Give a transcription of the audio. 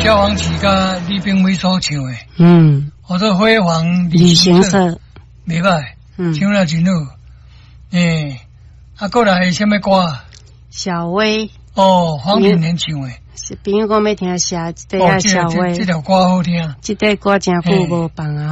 萧煌奇甲李炳辉所唱的，或者辉煌旅行社，袂歹，唱了真好。过来什么歌？ 小薇。 黄品年唱的。 朋友讲要听小薇。 这条歌好听。 这条歌真久无放啊。